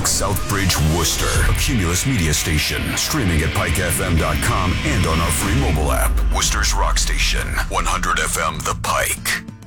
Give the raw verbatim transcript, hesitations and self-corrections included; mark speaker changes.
Speaker 1: Southbridge, Worcester. A Cumulus Media station. Streaming at pike f m dot com and on our free mobile app. Worcester's Rock Station. one hundred F M The Pike.